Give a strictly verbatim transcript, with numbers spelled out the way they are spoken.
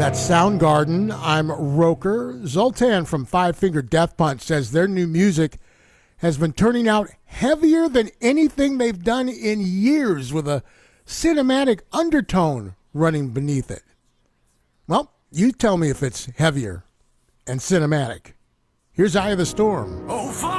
That's Soundgarden. I'm Roker. Zoltan from Five Finger Death Punch says their new music has been turning out heavier than anything they've done in years, with a cinematic undertone running beneath it. Well, you tell me if it's heavier and cinematic. Here's Eye of the Storm. Oh.